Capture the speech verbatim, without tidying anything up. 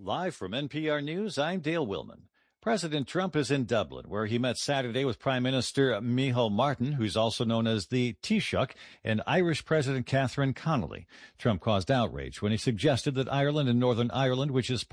Live from N P R News, I'm Dale Willman. President Trump is in Dublin, where he met Saturday with Prime Minister Micheál Martin, who's also known as the Taoiseach, and Irish President Catherine Connolly. Trump caused outrage when he suggested that Ireland and Northern Ireland, which is